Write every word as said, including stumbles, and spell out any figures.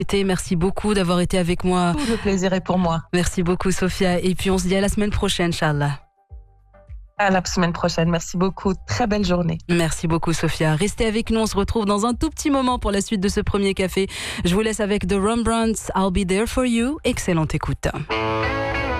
Merci beaucoup d'avoir été avec moi. Tout le plaisir est pour moi. Merci beaucoup, Sophia. Et puis, on se dit à la semaine prochaine, Inch'Allah. À la semaine prochaine. Merci beaucoup. Très belle journée. Merci beaucoup, Sophia. Restez avec nous. On se retrouve dans un tout petit moment pour la suite de ce premier café. Je vous laisse avec The Rembrandts. I'll be there for you. Excellente écoute.